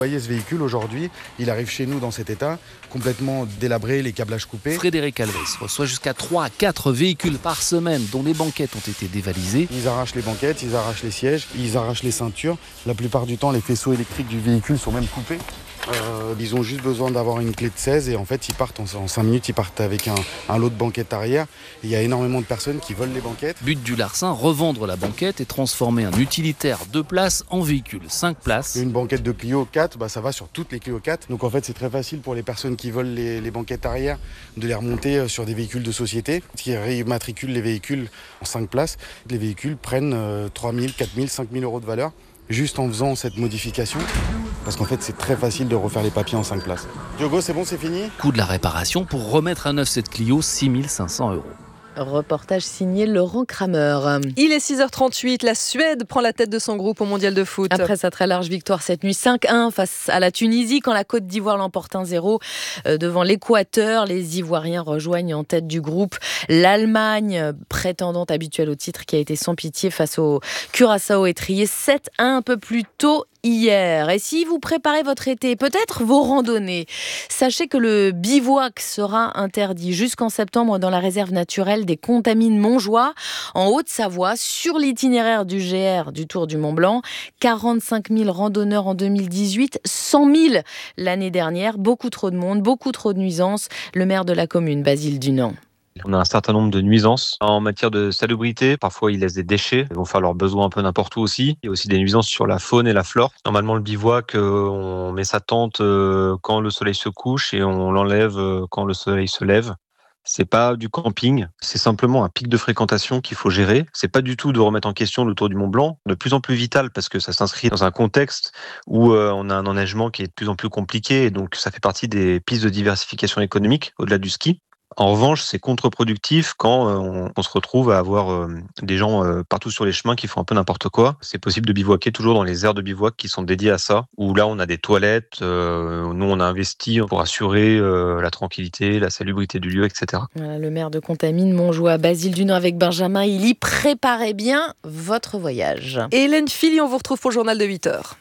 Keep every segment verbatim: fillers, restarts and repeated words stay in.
Vous voyez ce véhicule aujourd'hui, il arrive chez nous dans cet état, complètement délabré, les câblages coupés. Frédéric Alves reçoit jusqu'à trois à quatre véhicules par semaine dont les banquettes ont été dévalisées. Ils arrachent les banquettes, ils arrachent les sièges, ils arrachent les ceintures. La plupart du temps, les faisceaux électriques du véhicule sont même coupés. Euh, ils ont juste besoin d'avoir une clé de seize et en fait ils partent en, en cinq minutes, ils partent avec un, un lot de banquettes arrière. Il y a énormément de personnes qui volent les banquettes. But du larcin, revendre la banquette et transformer un utilitaire deux places en véhicule cinq places. Une banquette de Clio quatre, bah, ça va sur toutes les Clio quatre. Donc en fait c'est très facile pour les personnes qui volent les, les banquettes arrière de les remonter sur des véhicules de société qui réimmatriculent les véhicules en cinq places. Les véhicules prennent euh, trois mille, quatre mille, cinq mille euros de valeur juste en faisant cette modification. Parce qu'en fait, c'est très facile de refaire les papiers en cinq places. Diogo, c'est bon, c'est fini ? Coût de la réparation pour remettre à neuf cette Clio, six mille cinq cents euros. Reportage signé Laurent Kramer. Il est six heures trente-huit, la Suède prend la tête de son groupe au Mondial de foot. Après sa très large victoire cette nuit cinq un face à la Tunisie, quand la Côte d'Ivoire l'emporte un zéro devant l'Équateur, les Ivoiriens rejoignent en tête du groupe l'Allemagne, prétendante habituelle au titre, qui a été sans pitié face au Curaçao étrié sept un un peu plus tôt hier. Et si vous préparez votre été, peut-être vos randonnées, sachez que le bivouac sera interdit jusqu'en septembre dans la réserve naturelle des Contamines Montjoie, en Haute-Savoie, sur l'itinéraire du G R du Tour du Mont-Blanc. quarante-cinq mille randonneurs en deux mille dix-huit, cent mille l'année dernière. Beaucoup trop de monde, beaucoup trop de nuisances. Le maire de la commune, Basile Dunant. On a un certain nombre de nuisances en matière de salubrité. Parfois, ils laissent des déchets. Ils vont faire leurs besoins un peu n'importe où aussi. Il y a aussi des nuisances sur la faune et la flore. Normalement, le bivouac, on met sa tente quand le soleil se couche et on l'enlève quand le soleil se lève. C'est pas du camping, c'est simplement un pic de fréquentation qu'il faut gérer. C'est pas du tout de remettre en question le Tour du Mont Blanc, de plus en plus vital parce que ça s'inscrit dans un contexte où on a un enneigement qui est de plus en plus compliqué et donc ça fait partie des pistes de diversification économique au-delà du ski. En revanche, c'est contre-productif quand on, on se retrouve à avoir euh, des gens euh, partout sur les chemins qui font un peu n'importe quoi. C'est possible de bivouaquer toujours dans les aires de bivouac qui sont dédiées à ça, où là on a des toilettes, euh, nous on a investi pour assurer euh, la tranquillité, la salubrité du lieu, et cetera. Voilà, le maire de Contamine Montjoie, Basile Dunant avec Benjamin Illy. Préparez bien votre voyage. Et Hélène Philly, on vous retrouve pour le journal de huit heures.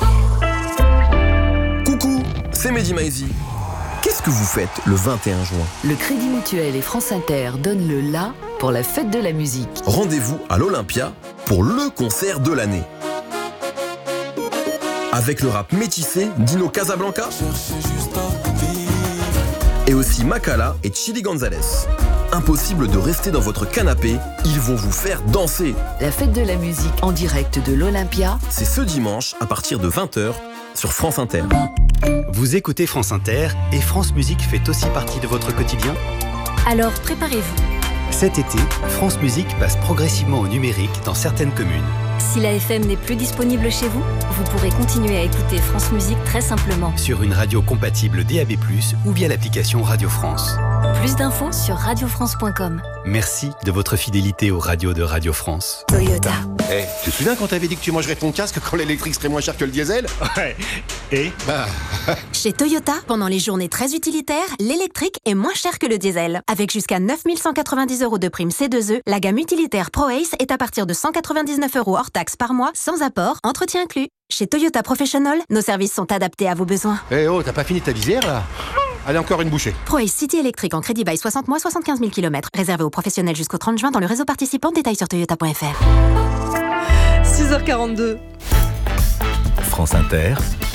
Coucou, c'est Mehdi Maizi. Qu'est-ce que vous faites le vingt et un juin ? Le Crédit Mutuel et France Inter donnent le la pour la fête de la musique. Rendez-vous à l'Olympia pour le concert de l'année. Avec le rap métissé d'Ino Casablanca et aussi Makala et Chili Gonzalez. Impossible de rester dans votre canapé, ils vont vous faire danser. La fête de la musique en direct de l'Olympia, c'est ce dimanche à partir de vingt heures sur France Inter. Vous écoutez France Inter et France Musique fait aussi partie de votre quotidien ? Alors préparez-vous. Cet été, France Musique passe progressivement au numérique dans certaines communes. Si la F M n'est plus disponible chez vous, vous pourrez continuer à écouter France Musique très simplement. Sur une radio compatible D A B plus, ou via l'application Radio France. Plus d'infos sur radio france point com. Merci de votre fidélité aux radios de Radio France. Toyota. Eh, hey, tu te souviens quand t'avais dit que tu mangerais ton casque quand l'électrique serait moins cher que le diesel ? Ouais. Et bah... Chez Toyota, pendant les journées très utilitaires, l'électrique est moins cher que le diesel. Avec jusqu'à neuf mille cent quatre-vingt-dix euros de prime C deux E, la gamme utilitaire ProAce est à partir de cent quatre-vingt-dix-neuf euros hors taxe par mois, sans apport, entretien inclus. Chez Toyota Professional, nos services sont adaptés à vos besoins. Eh hey oh, t'as pas fini ta visière là ? Allez, encore une bouchée. ProAce City électrique en crédit bail soixante mois, soixante-quinze mille kilomètres. Réservé aux professionnels jusqu'au trente juin dans le réseau participant. Détails sur toyota point f r. six heures quarante-deux. France Inter.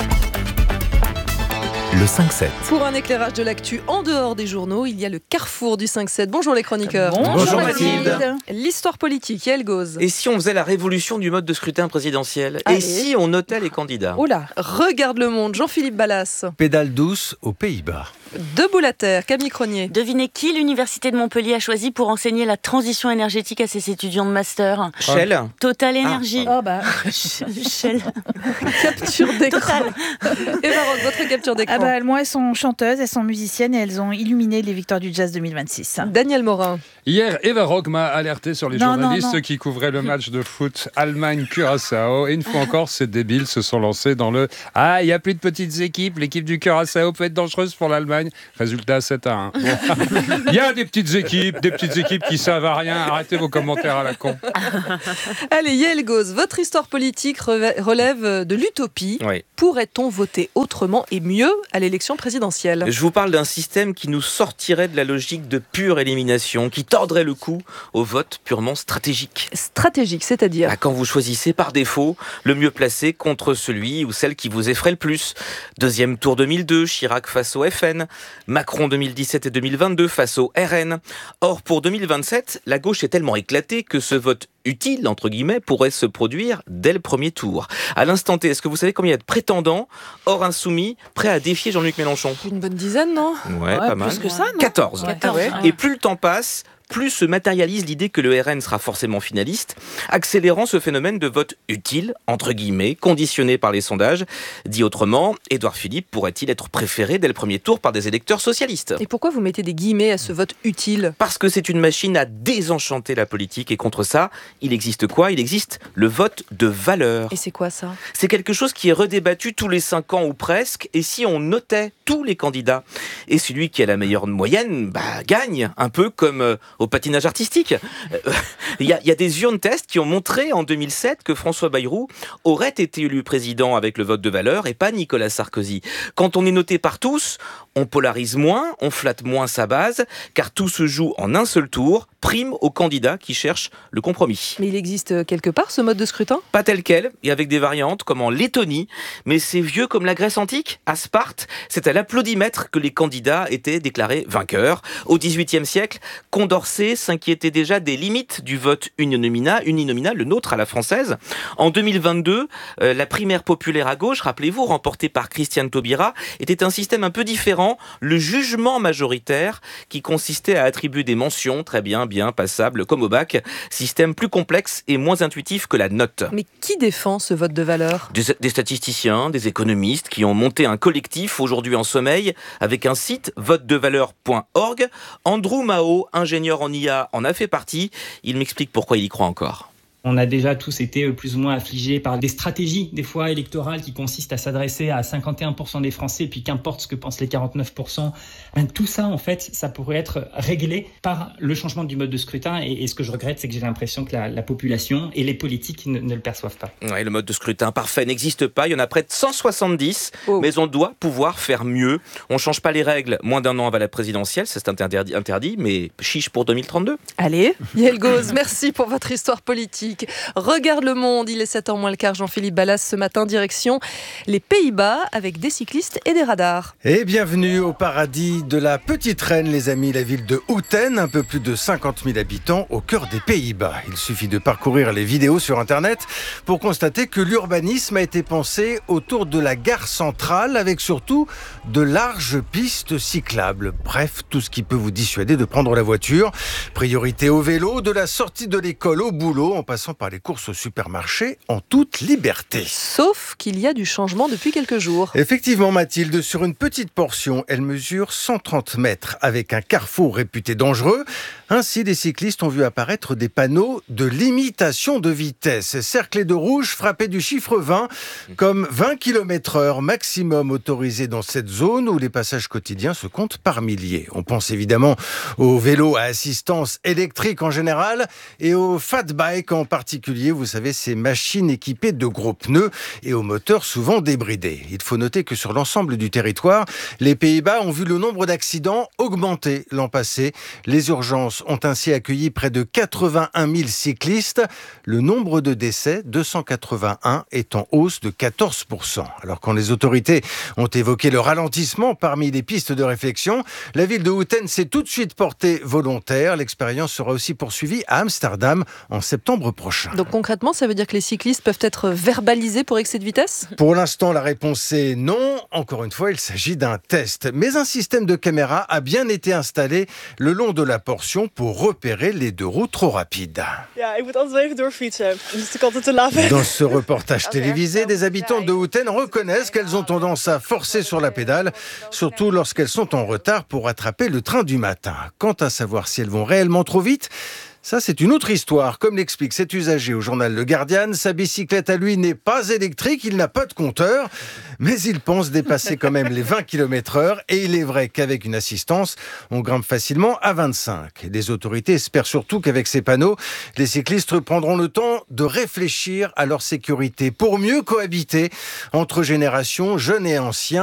Le cinq sept. Pour un éclairage de l'actu en dehors des journaux, il y a le carrefour du cinq sept. Bonjour les chroniqueurs. Bonjour, Bonjour Mathilde. Mathilde. L'histoire politique, elle goze. Et si on faisait la révolution du mode de scrutin présidentiel ? Allez. Et si on notait les candidats ? Oh là, regarde le monde, Jean-Philippe Ballas. Pédale douce aux Pays-Bas. Debout la terre, Camille Cronier. Devinez qui l'Université de Montpellier a choisi pour enseigner la transition énergétique à ses étudiants de master ? Shell. Total Énergie. Ah, oh bah. Shell. Capture d'écran. Eva Rock, votre capture d'écran. Ah bah, moi, elles sont chanteuses, elles sont musiciennes et elles ont illuminé les victoires du jazz deux mille vingt-six. Daniel Morin. Hier, Eva Rock m'a alerté sur les non, journalistes non, non. qui couvraient le match de foot Allemagne-Curaçao. Et une fois encore, ces débiles se sont lancés dans le « Ah, il n'y a plus de petites équipes, l'équipe du Curaçao peut être dangereuse pour l'Allemagne ». gagne. Résultat, sept à un. Bon. Il y a des petites équipes, des petites équipes qui servent à rien. Arrêtez vos commentaires à la con. Allez, Yael Gauze, votre histoire politique relève de l'utopie. Oui. Pourrait-on voter autrement et mieux à l'élection présidentielle ? Je vous parle d'un système qui nous sortirait de la logique de pure élimination, qui tordrait le cou au vote purement stratégique. Stratégique, c'est-à-dire ? Bah, quand vous choisissez par défaut le mieux placé contre celui ou celle qui vous effraie le plus. Deuxième tour deux mille deux, Chirac face au F N, Macron deux mille dix-sept et deux mille vingt-deux face au R N. Or, pour deux mille vingt-sept, la gauche est tellement éclatée que ce vote utile, entre guillemets, pourrait se produire dès le premier tour. À l'instant T, est-ce que vous savez combien il y a de prétendants, hors insoumis, prêts à défier Jean-Luc Mélenchon ? Une bonne dizaine, non ? Ouais, Ouais, pas plus mal. que ça, non ? quatorze. quatorze. Ah ouais. Et plus le temps passe, plus se matérialise l'idée que le R N sera forcément finaliste, accélérant ce phénomène de vote utile, entre guillemets, conditionné par les sondages. Dit autrement, Édouard Philippe pourrait-il être préféré dès le premier tour par des électeurs socialistes ? Et pourquoi vous mettez des guillemets à ce vote utile ? Parce que c'est une machine à désenchanter la politique, et contre ça, il existe quoi ? Il existe le vote de valeur. Et c'est quoi ça ? C'est quelque chose qui est redébattu tous les cinq ans ou presque, et si on notait tous les candidats, et celui qui a la meilleure moyenne, bah, gagne, un peu comme euh, au patinage artistique. Il euh, y, y a des urnes tests qui ont montré en deux mille sept que François Bayrou aurait été élu président avec le vote de valeur et pas Nicolas Sarkozy. Quand on est noté par tous, on polarise moins, on flatte moins sa base, car tout se joue en un seul tour, prime aux candidats qui cherchent le compromis. Mais il existe quelque part ce mode de scrutin ? Pas tel quel, et avec des variantes comme en Lettonie, mais c'est vieux comme la Grèce antique. À Sparte, c'est à l'applaudimètre que les candidats étaient déclarés vainqueurs. Au dix-huitième siècle, Condorcet s'inquiétait déjà des limites du vote uninominal, uninominal, le nôtre à la française. En deux mille vingt-deux, euh, la primaire populaire à gauche, rappelez-vous, remportée par Christiane Taubira, était un système un peu différent, le jugement majoritaire, qui consistait à attribuer des mentions, très bien, bien, passables, comme au bac, système plus complexe et moins intuitif que la note. Mais qui défend ce vote de valeur ? Des, des statisticiens, des économistes qui ont monté un collectif aujourd'hui en sommeil avec un site vote de valeur point org. Andrew Mao, ingénieur en I A, en a fait partie. Il m'explique pourquoi il y croit encore. On a déjà tous été plus ou moins affligés par des stratégies, des fois électorales, qui consistent à s'adresser à cinquante et un pour cent des Français, puis qu'importe ce que pensent les quarante-neuf pour cent. Tout ça, en fait, ça pourrait être réglé par le changement du mode de scrutin. Et, et ce que je regrette, c'est que j'ai l'impression que la, la population et les politiques ne, ne le perçoivent pas. Ouais, le mode de scrutin parfait n'existe pas. Il y en a près de cent soixante-dix, oh. mais on doit pouvoir faire mieux. On ne change pas les règles moins d'un an avant la présidentielle, c'est interdit, interdit, mais chiche pour deux mille trente-deux. Allez, Yael Gauze, merci pour votre histoire politique. Regarde le monde, il est sept heures moins le quart. Jean-Philippe Ballas ce matin, direction les Pays-Bas avec des cyclistes et des radars. Et bienvenue au paradis de la Petite Reine, les amis, la ville de Houten, un peu plus de cinquante mille habitants au cœur des Pays-Bas. Il suffit de parcourir les vidéos sur Internet pour constater que l'urbanisme a été pensé autour de la gare centrale avec surtout de larges pistes cyclables. Bref, tout ce qui peut vous dissuader de prendre la voiture. Priorité au vélo, de la sortie de l'école au boulot, en passant par les courses au supermarché en toute liberté. Sauf qu'il y a du changement depuis quelques jours. Effectivement, Mathilde, sur une petite portion, elle mesure cent trente mètres avec un carrefour réputé dangereux. Ainsi, des cyclistes ont vu apparaître des panneaux de limitation de vitesse, cerclés de rouge, frappés du chiffre vingt, comme vingt kilomètres heure maximum autorisé dans cette zone où les passages quotidiens se comptent par milliers. On pense évidemment aux vélos à assistance électrique en général et aux fat bikes en particulier, vous savez, ces machines équipées de gros pneus et aux moteurs souvent débridés. Il faut noter que sur l'ensemble du territoire, les Pays-Bas ont vu le nombre d'accidents augmenter l'an passé. Les urgences ont ainsi accueilli près de quatre-vingt-un mille cyclistes. Le nombre de décès, deux cent quatre-vingt-un, est en hausse de quatorze pour cent. Alors quand les autorités ont évoqué le ralentissement parmi les pistes de réflexion, la ville de Houten s'est tout de suite portée volontaire. L'expérience sera aussi poursuivie à Amsterdam en septembre prochain. Donc concrètement, ça veut dire que les cyclistes peuvent être verbalisés pour excès de vitesse ? Pour l'instant, la réponse est non. Encore une fois, il s'agit d'un test. Mais un système de caméra a bien été installé le long de la portion pour repérer les deux roues trop rapides. Dans ce reportage télévisé, des habitants de Houten reconnaissent qu'elles ont tendance à forcer sur la pédale, surtout lorsqu'elles sont en retard pour attraper le train du matin. Quant à savoir si elles vont réellement trop vite, Ça, c'est une autre histoire. Comme l'explique cet usager au journal Le Guardian, sa bicyclette à lui n'est pas électrique, il n'a pas de compteur, mais il pense dépasser quand même les vingt kilomètres heure. Et il est vrai qu'avec une assistance, on grimpe facilement à vingt-cinq. Les autorités espèrent surtout qu'avec ces panneaux, les cyclistes prendront le temps de réfléchir à leur sécurité pour mieux cohabiter entre générations jeunes et anciens.